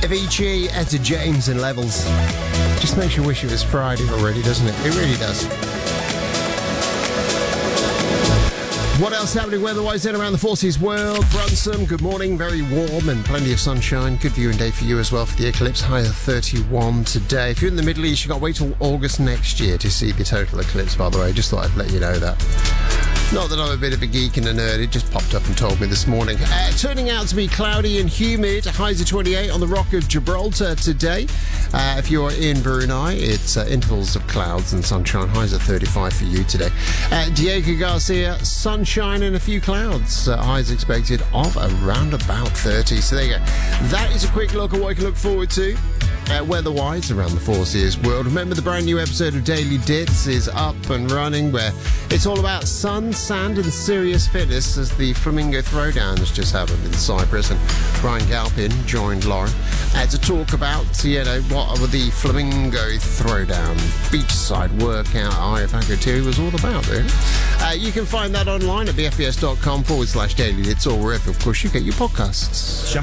Avicii, Etta James and Levels. Just makes you wish it was Friday already, doesn't it? It really does. What else happening weather-wise then around the Four Seas world? Brunsum, good morning, very warm and plenty of sunshine. Good viewing day for you as well for the eclipse, high of 31 today. If you're in the Middle East, you've got to wait till August next year to see the total eclipse, by the way. Just thought I'd let you know that. Not that I'm a bit of a geek and a nerd, it just popped up and told me this morning. Turning out to be cloudy and humid, highs of 28 on the Rock of Gibraltar today. If you're in Brunei, it's intervals of clouds and sunshine, highs of 35 for you today. Diego Garcia, sunshine and a few clouds, highs expected of around about 30. So there you go. That is a quick look at what you can look forward to. Weather-wise around the Four Seas world. Remember, the brand new episode of Daily Dits is up and running, where it's all about sun, sand and serious fitness, as the Flamingo Throwdown has just happened in Cyprus, and Brian Galpin joined Lauren to talk about, what the Flamingo Throwdown beachside workout IFACO 2 was all about, really. You can find that online at bfbs.com/Daily Dits, or wherever, of course, you get your podcasts.